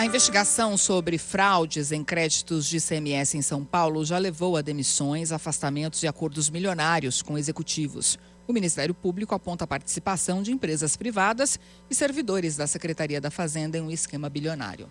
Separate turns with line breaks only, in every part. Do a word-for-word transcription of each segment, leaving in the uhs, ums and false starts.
A investigação sobre fraudes em créditos de I C M S em São Paulo já levou a demissões, afastamentos e acordos milionários com executivos. O Ministério Público aponta a participação de empresas privadas e servidores da Secretaria da Fazenda em um esquema bilionário.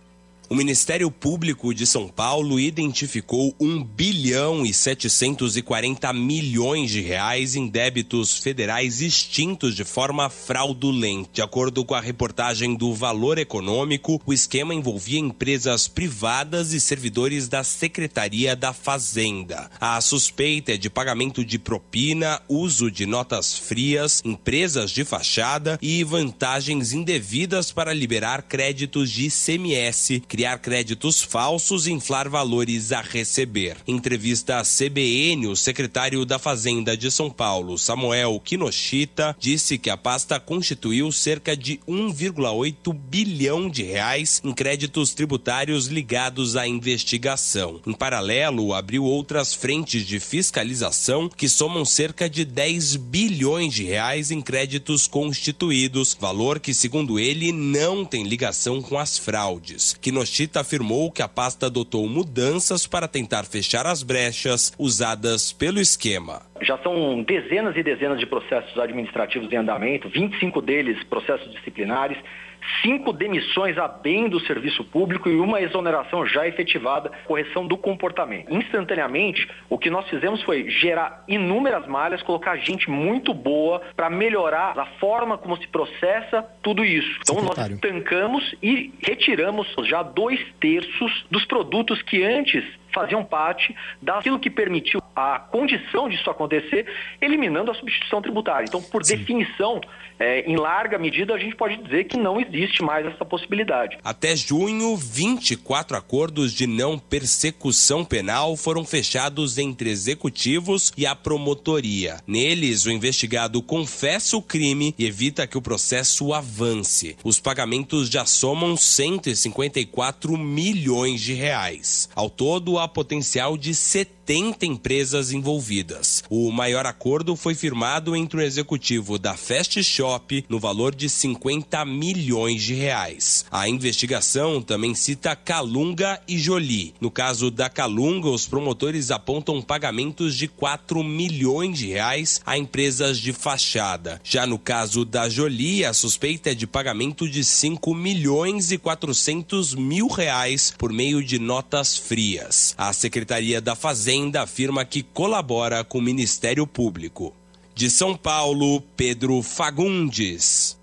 O Ministério Público de São Paulo identificou um bilhão e setecentos e quarenta milhões de reais em débitos federais extintos de forma fraudulenta. De acordo com a reportagem do Valor Econômico, o esquema envolvia empresas privadas e servidores da Secretaria da Fazenda. A suspeita é de pagamento de propina, uso de notas frias, empresas de fachada e vantagens indevidas para liberar créditos de I C M S, criar créditos falsos e inflar valores a receber. Em entrevista à C B N, o secretário da Fazenda de São Paulo, Samuel Kinoshita, disse que a pasta constituiu cerca de um vírgula oito bilhão de reais em créditos tributários ligados à investigação. Em paralelo, abriu outras frentes de fiscalização que somam cerca de dez bilhões de reais em créditos constituídos, valor que, segundo ele, não tem ligação com as fraudes. Kinoshita afirmou que a pasta adotou mudanças para tentar fechar as brechas usadas pelo esquema.
Já são dezenas e dezenas de processos administrativos em andamento, vinte e cinco deles processos disciplinares, cinco demissões a bem do serviço público e uma exoneração já efetivada, correção do comportamento. Instantaneamente, o que nós fizemos foi gerar inúmeras malhas, colocar gente muito boa para melhorar a forma como se processa tudo isso. Então, Secretário. Nós estancamos e retiramos já dois terços dos produtos que antes faziam parte daquilo que permitiu a condição disso acontecer, eliminando a substituição tributária. Então, por Sim. definição, é, em larga medida, a gente pode dizer que não existe mais essa possibilidade.
Até junho, vinte e quatro acordos de não persecução penal foram fechados entre executivos e a promotoria. Neles, o investigado confessa o crime e evita que o processo avance. Os pagamentos já somam cento e cinquenta e quatro milhões de reais. Ao todo, há potencial de setenta empresas envolvidas. O maior acordo foi firmado entre o executivo da Fast Shop no valor de cinquenta milhões de reais. A investigação também cita Calunga e Jolie. No caso da Calunga, os promotores apontam pagamentos de quatro milhões de reais a empresas de fachada. Já no caso da Jolie, a suspeita é de pagamento de cinco milhões e quatrocentos mil reais por meio de notas frias. A Secretaria da Fazenda afirma que colabora com o Ministério Público. De São Paulo, Pedro Fagundes.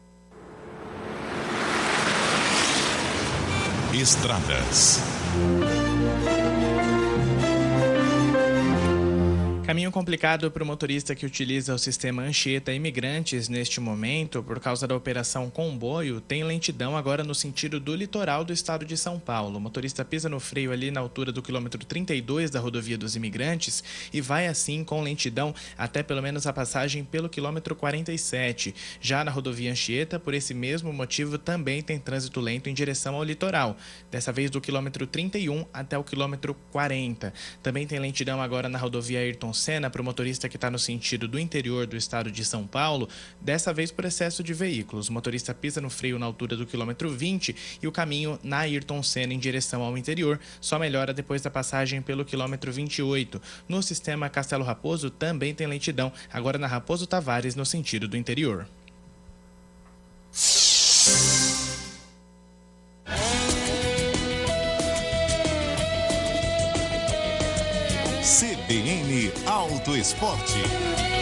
Estradas.
Caminho complicado para o motorista que utiliza o sistema Anchieta Imigrantes neste momento, por causa da operação Comboio, tem lentidão agora no sentido do litoral do estado de São Paulo. O motorista pisa no freio ali na altura do quilômetro trinta e dois da rodovia dos Imigrantes e vai assim com lentidão até pelo menos a passagem pelo quilômetro quarenta e sete. Já na rodovia Anchieta, por esse mesmo motivo, também tem trânsito lento em direção ao litoral, dessa vez do quilômetro trinta e um até o quilômetro quarenta. Também tem lentidão agora na rodovia Ayrton Senna para o motorista que está no sentido do interior do estado de São Paulo, dessa vez por excesso de veículos. O motorista pisa no freio na altura do quilômetro vinte e o caminho na Ayrton Senna em direção ao interior só melhora depois da passagem pelo quilômetro vinte e oito. No sistema Castelo Raposo também tem lentidão, agora na Raposo Tavares no sentido do interior.
C B N Auto Esporte.